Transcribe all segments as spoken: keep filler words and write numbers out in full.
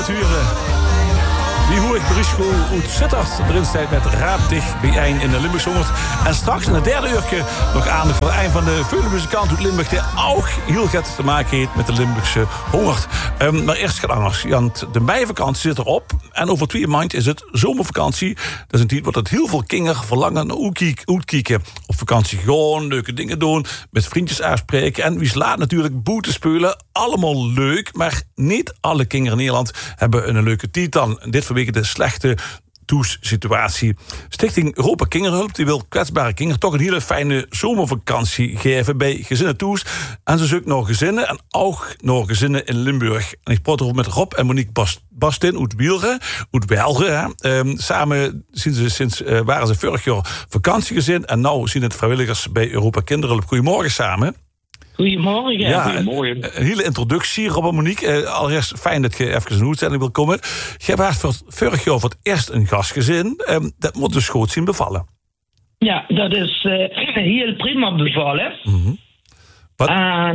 Die hoor ik Berisko uit Sittard erin staat met Raap dicht bij één in de Limburgse honderd. En straks in het derde uurtje nog aandacht voor een van de vele muzikanten uit Limburg die ook heel goed te maken heeft met de Limburgse honderd. Um, maar eerst gaat anders. Want de meivakantie zit erop. En over twee maanden is het zomervakantie. Dat is een tijd wat het heel veel kinderen verlangen naar uitkijken. Op vakantie gewoon leuke dingen doen. Met vriendjes afspreken. En wie laat natuurlijk boete spelen. Allemaal leuk. Maar niet alle kinderen in Nederland hebben een leuke tijd dan. Dit vanwege de slechte toes-situatie. Stichting Europa Kinderhulp die wil kwetsbare kinderen toch een hele fijne zomervakantie geven bij gezinnen toes. En ze zoeken nog gezinnen en ook nog gezinnen in Limburg. En ik praat erover met Rob en Monique Bast- Bastin uit Wielre, uit Welge. Um, samen zien ze, sinds, uh, waren ze vorig jaar vakantiegezin en nu zien het vrijwilligers bij Europa Kinderhulp. Goedemorgen samen. Goedemorgen. Ja, Goedemorgen. Een, een hele introductie, Rob en Monique. Uh, allereerst fijn dat je even in de uitzending wil komen. Je hebt voor vorig jaar voor het eerst een gastgezin. Um, dat moet dus goed zien bevallen. Ja, dat is uh, heel prima bevallen. Mm-hmm. Wat? En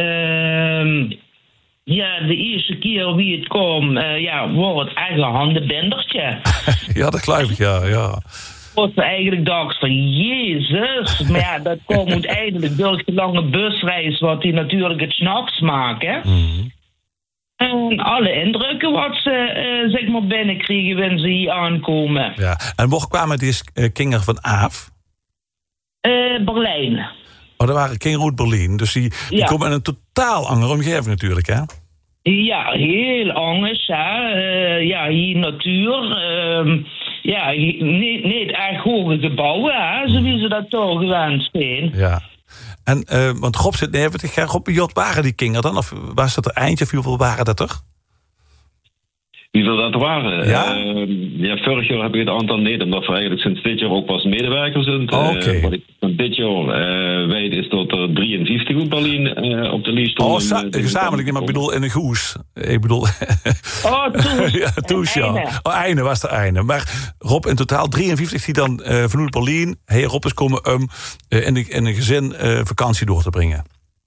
uh, ja, de eerste keer wie het kwam, uh, ja, wordt het eigenlijk een handenbendertje. Ja, dat geloof ik, ja, ja. Wat we eigenlijk dachten van Jezus, maar ja, dat komt uiteindelijk door de lange busreis, wat die natuurlijk het 's nachts maken. Mm-hmm. En alle indrukken wat ze uh, zeg maar binnenkrijgen wanneer ze hier aankomen. Ja. En waar kwamen deze uh, kinderen van af? Uh, Berlijn. Oh, dat waren kinderen uit Berlijn. Dus die, die Ja. komen in een totaal andere omgeving natuurlijk, hè? Ja, heel anders. Hè. Uh, ja, hier natuur. Uh, ja, niet, niet echt hoge gebouwen, hè, zoals ze dat toch gewend zijn. Ja. En, uh, want Rob zit negentig jaar op. Wat waren die kinderen dan? Of was dat er eindje? Of hoeveel waren dat er? Hoeveel dat er waren? Ja? Uh, ja, vorig jaar heb ik het aantal niet, omdat we eigenlijk sinds dit jaar ook pas medewerkers zijn. Oh, oké. Okay. Uh, wat ik van dit jaar uh, weet is dat er drieënvijftig uit Berlijn uh, op de lijst stonden. Oh, sa- uh, gezamenlijk, maar ik bedoel in een goes. Ik bedoel... Oh, Toes. Ja, Toes, ja. Oh, Einde was de Einde. Maar Rob, in totaal drieënvijftig die dan uh, vanuit Berlijn... Hey, Rob is komen om uh, in, de, in een gezin uh, vakantie door te brengen.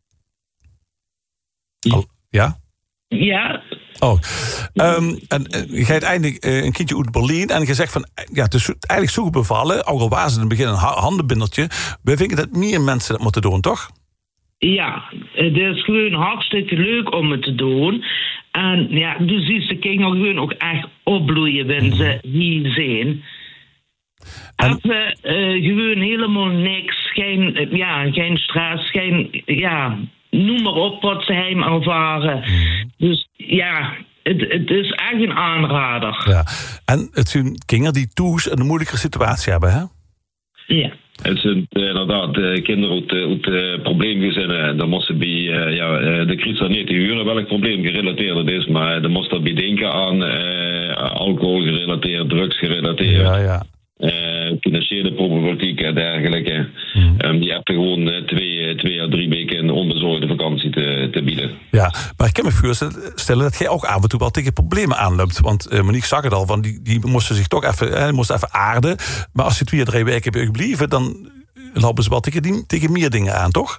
Al, ja? Ja. Oh, um, en uh, je hebt eindelijk uh, een kindje uit Berlijn en je zegt van, ja, het is eigenlijk zo goed bevallen, ook al was het in het begin een ha- handenbindertje. We vinden dat meer mensen dat moeten doen, toch? Ja, het is gewoon hartstikke leuk om het te doen. En ja, dus is de kinderen gewoon ook echt opbloeien wanneer ze hier zijn. En we uh, gewoon helemaal niks, geen, uh, ja, geen stress, geen, ja, noem maar op wat ze hem ervaren. Mm. Dus ja, het, het is echt een aanrader. Ja. En het zijn kinderen die toes een moeilijke situatie hebben, hè? Ja. Het zijn uh, inderdaad uh, kinderen uit, uh, uit uh, probleemgezinnen. Dan moesten bij, uh, ja, uh, de crisis niet te huren welk probleem gerelateerd het is, maar dan moest dat bij denken aan uh, alcohol gerelateerd, drugs gerelateerd. Ja, ja. Uh, financiële problematiek en dergelijke. Mm. Um, die hebben gewoon uh, twee, twee à drie weken een onbezorgde vakantie te, te bieden. Ja, maar ik kan me voorstellen dat jij ook af en toe wel tegen problemen aanloopt. Want uh, Monique zag het al, van die, die moesten zich toch even, eh, moesten even aarden. Maar als je twee à drie weken bij je gebleven, dan lopen ze wel tegen, die, tegen meer dingen aan, toch?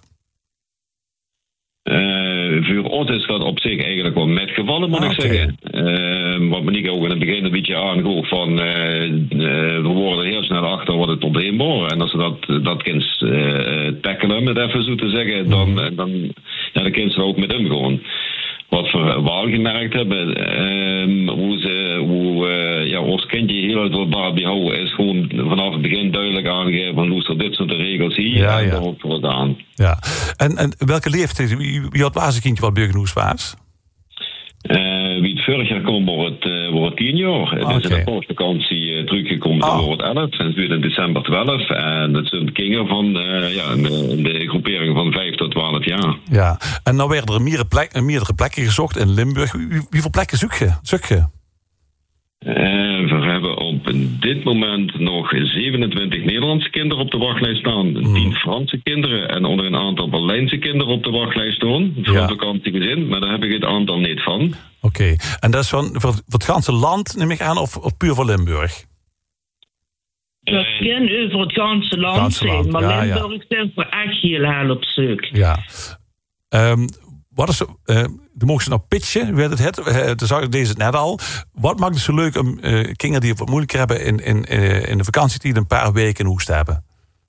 Uh, voor ons is dat op zich eigenlijk wel metgevallen, moet ah, ik okay. zeggen. Uh, wat Monique ook in het begin een beetje aangoof van uh, uh, we worden heel snel achter wat het probleem was. En als ze dat, dat kind uh, tackelen, met even zo te zeggen, dan, mm. dan, ja, dan kunnen ze er ook met hem gewoon. Wat we wel gemerkt hebben, uh, hoe ze, hoe uh, ja, ons kindje heel uit elkaar behouden, is gewoon vanaf het begin duidelijk aangegeven van hoe dit soort regels hier ja, en ja. daarop wordt aan. Ja. En, en welke leeftijd, wie, wie had was een kindje wat burgernoes was? Uh, wie het vorig jaar kwam, wordt het, uh, wordt het tien jaar. Het okay. is in de postvakantie uh, teruggekomen, oh. wordt het elf. En het weer in december twaalf. En dat zijn kinderen van uh, ja, in de, in de groepering van vijf tot twaalf jaar. Ja, en nou werden er meerdere, plek, meerdere plekken gezocht in Limburg. Wie, hoeveel plekken zoek je? Zoek je? Uh, we hebben op dit moment nog zevenentwintig Nederlandse kinderen op de wachtlijst staan. Mm. tien Franse kinderen en onder een aantal Berlijnse kinderen op de wachtlijst staan. Voor ja. een vakantiegezin, maar daar heb ik het aantal niet van. Oké, okay. En dat is van, voor, voor het ganse land, neem ik aan, of, of puur voor Limburg? Dat kan over het ganse land zijn, maar ja, Limburg ja. zijn voor echt heel heel op zoek. Ja. Um, wat is, uh, de mogen ze nou pitchen, weet het het, uh, toen zag ik deze het net al. Wat maakt het zo leuk om uh, kinderen die het wat moeilijker hebben in, in, uh, in de vakantietijd een paar weken in Hoest te hebben?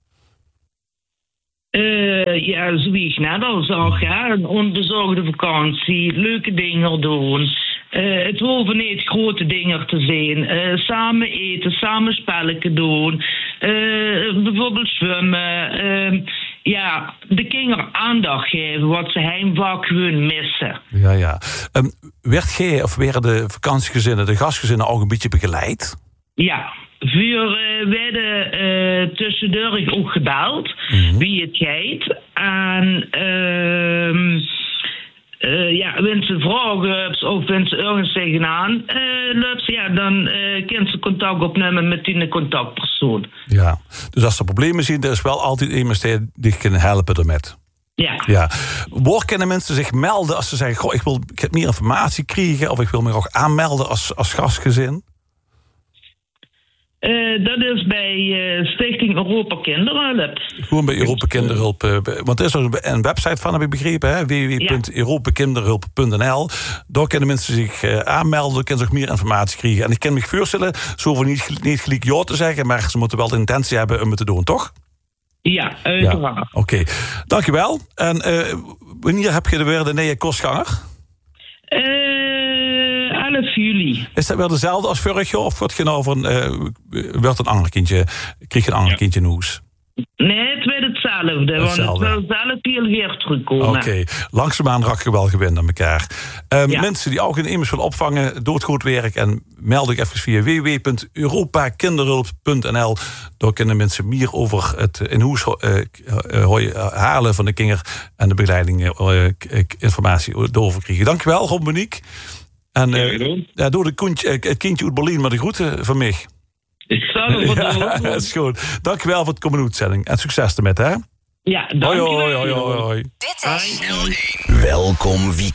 Uh, ja, zoals ik net al zag, ja, een onbezorgde vakantie, leuke dingen doen. Uh, het hoeven niet grote dingen te zijn. Uh, samen eten, samen spelletje doen. Uh, bijvoorbeeld zwemmen. Uh, ja, de kinderen aandacht geven wat ze heimvaak gewoon missen. Ja, ja. Um, werd jij of werden de vakantiegezinnen, de gastgezinnen ook een beetje begeleid? Ja. Voor uh, werden uh, tussendoor ook gebeld, mm-hmm. wie het gaat. En uh, uh, ja, wenn ze vragen of wenn ze ergens zeggen aan, uh, ja, dan uh, kunnen ze contact opnemen met die contactpersoon. Ja, dus als er problemen zijn, er is wel altijd iemand die kan helpen ermee. Ja. ja. Waar kunnen mensen zich melden als ze zeggen, goh, ik wil ik heb meer informatie krijgen of ik wil me ook aanmelden als, als gastgezin? Uh, dat is bij uh, Stichting Europa Kinderhulp. Gewoon bij Europa Kinderhulp. Uh, want er is er een website van, heb ik begrepen, hè? w w w punt europa kinderhulp punt n l. Daar kunnen mensen zich uh, aanmelden, kunnen ze ook meer informatie krijgen. En ik kan me voorstellen, ze hoeven niet, niet gelijk ja te zeggen, maar ze moeten wel de intentie hebben om het te doen, toch? Ja, uiteraard. Ja. Oké, okay. Dankjewel. En uh, wanneer heb je er weer de nieuwe kostganger? Uh, elf juli. Is dat weer dezelfde als vorig jaar? Of wordt je nou van, uh, werd een ander kindje, kreeg je een ander ja. kindje in Hoes? Nee, het werd hetzelfde. hetzelfde. Want het wil zelf heel weer terugkomen. Oké, okay. Langzaamaan raak je wel gewend aan elkaar. Um, ja. Mensen die ook in immers willen opvangen, doe het goed werk. En meld ik even via w w w punt europa kinderhulp punt n l. Daar kunnen mensen meer over het in Hoes uh, uh, halen van de kinder en de begeleiding uh, informatie over krijgen. Dankjewel, Rob Monique. En uh, ja, door de koentje, het kindje uit Berlijn met de groeten van mij. Ik zal het ja, dat is goed. Dankjewel voor het komen uitzending. En succes ermee, hè? Ja, dankjewel. Hoi, hoi, hoi, hoi, hoi. Dit is Welkom weekend.